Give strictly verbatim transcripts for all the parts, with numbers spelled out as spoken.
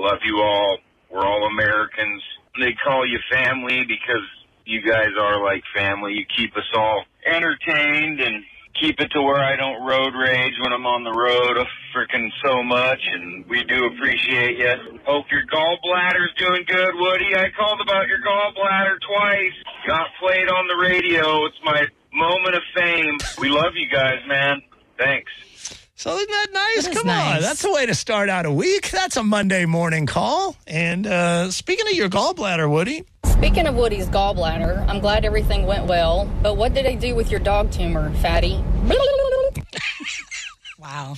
love you all. We're all Americans. They call you family because you guys are like family. You keep us all entertained and keep it to where I don't road rage when I'm on the road freaking so much, and we do appreciate you. Hope your gallbladder's doing good, Woody. I called about your gallbladder twice. Got played on the radio. It's my moment of fame. We love you guys, man. Thanks. So isn't that nice? That Come nice. on. That's the way to start out a week. That's a Monday morning call. And uh, speaking of your gallbladder, Woody. Speaking of Woody's gallbladder, I'm glad everything went well. But what did they do with your dog tumor, fatty? Wow.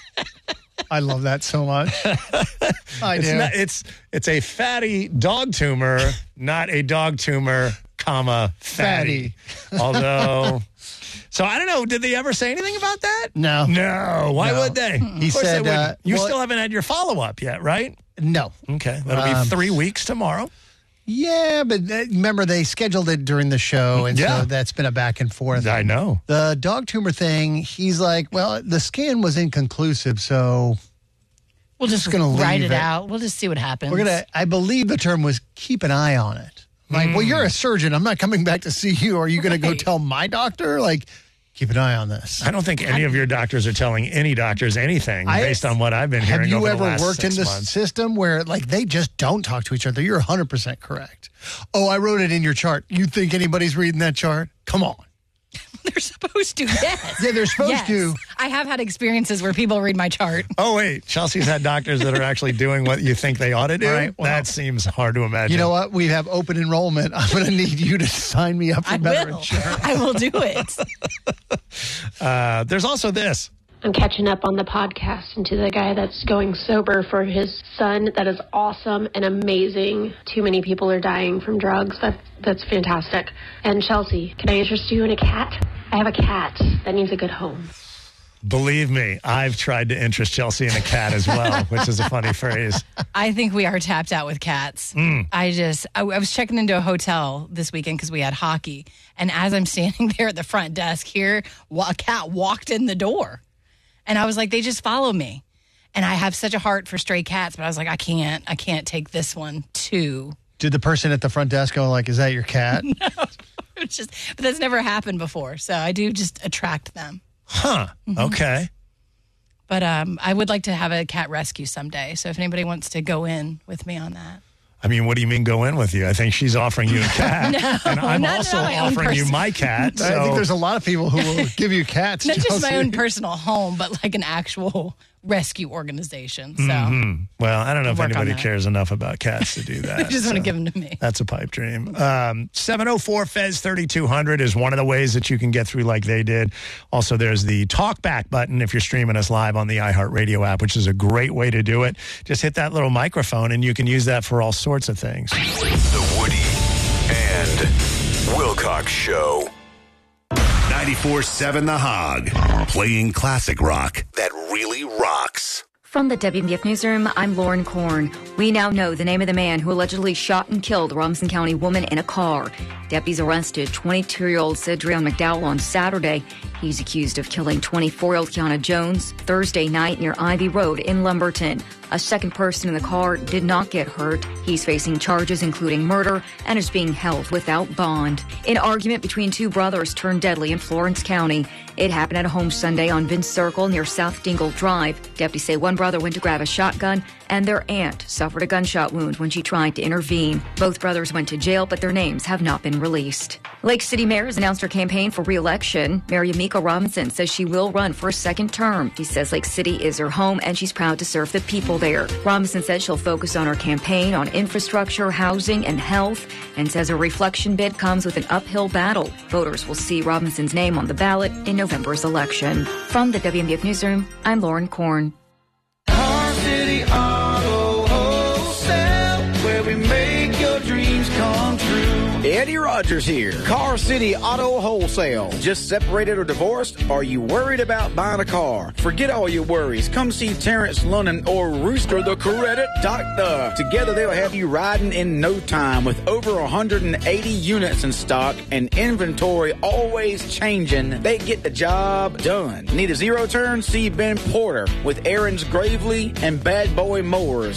I love that so much. I It's, do. not, it's, it's a fatty dog tumor, not a dog tumor, comma, fatty. Although... So I don't know. Did they ever say anything about that? No. No. Why No. would they? He Of course said, they wouldn't. uh, you well- still haven't had your follow-up yet, right? No. Okay. That'll be Um, three weeks tomorrow. Yeah, but uh, remember they scheduled it during the show, and Yeah. so that's been a back and forth. I know. The dog tumor thing, he's like, well, the scan was inconclusive, so We'll just gonna write leave it it. out. We'll just see what happens. we're going to, I believe the term was keep an eye on it. Like, well, you're a surgeon. I'm not coming back to see you. Are you going to go Right. tell my doctor? Like, keep an eye on this. I don't think any of your doctors are telling any doctors anything I- based on what I've been Have hearing you over ever the last worked in six this months. system where, like, they just don't talk to each other? You're one hundred percent correct. Oh, I wrote it in your chart. You think anybody's reading that chart? Come on. They're supposed to, yes. Yeah, they're supposed yes. to. I have had experiences where people read my chart. Oh, wait. Chelsea's had doctors that are actually doing what you think they ought to do? All right, well- that seems hard to imagine. You know what? We have open enrollment. I'm going to need you to sign me up for I better will. insurance. I will do it. Uh, there's also this. I'm catching up on the podcast and to the guy that's going sober for his son. That is awesome and amazing. Too many people are dying from drugs. That, that's fantastic. And Chelsea, can I interest you in a cat? I have a cat that needs a good home. Believe me, I've tried to interest Chelsea in a cat as well, which is a funny phrase. I think we are tapped out with cats. Mm. I just, I, I was checking into a hotel this weekend because we had hockey. And as I'm standing there at the front desk here, wa- a cat walked in the door. And I was like, they just follow me. And I have such a heart for stray cats, but I was like, I can't, I can't take this one too. Did the person at the front desk go like, is that your cat? It's just, but that's never happened before. So I do just attract them. Huh. Mm-hmm. Okay. But um, I would like to have a cat rescue someday. So if anybody wants to go in with me on that. I mean, what do you mean go in with you? I think she's offering you a cat. No, and I'm not also my own offering you person. my cat. So. I think there's a lot of people who will give you cats. Not just Chelsea. my own personal home, but like an actual rescue organization. So Mhm. Well, I don't know if Work on anybody that. cares enough about cats to do that. I just want to so give them to me. That's a pipe dream. Um, seven oh four Fez thirty-two hundred is one of the ways that you can get through like they did. Also, there's the talk back button if you're streaming us live on the iHeartRadio app, which is a great way to do it. Just hit that little microphone and you can use that for all sorts of things. The Woody and Wilcox Show. ninety-four seven The Hog. Playing classic rock that really rocks. From the W M B F Newsroom, I'm Lauren Korn. We now know the name of the man who allegedly shot and killed a Robinson County woman in a car. Deputies arrested twenty-two-year-old Cedrion McDowell on Saturday. He's accused of killing twenty-four-year-old Kiana Jones Thursday night near Ivy Road in Lumberton. A second person in the car did not get hurt. He's facing charges including murder and is being held without bond. An argument between two brothers turned deadly in Florence County. It happened at a home Sunday on Vince Circle near South Dingle Drive. Deputies say one brother went to grab a shotgun and their aunt suffered a gunshot wound when she tried to intervene. Both brothers went to jail, but their names have not been released. Lake City Mayor has announced her campaign for re-election. Mayor Yamika Robinson says she will run for a second term. She says Lake City is her home and she's proud to serve the people there. Robinson says she'll focus on her campaign on infrastructure, housing, and health, and says her reflection bid comes with an uphill battle. Voters will see Robinson's name on the ballot in November's election. From the W M B F Newsroom, I'm Lauren Korn. Car City Auto Wholesale, where we make your dreams come true. Eddie Rogers here. Car City Auto Wholesale. Just separated or divorced? Are you worried about buying a car? Forget all your worries. Come see Terrence Lunnan or Rooster the Credit Doctor. Together they'll have you riding in no time with over one hundred eighty units in stock and inventory always changing. They get the job done. Need a zero turn? See Ben Porter with Aaron's Gravely and Bad Boy Mowers.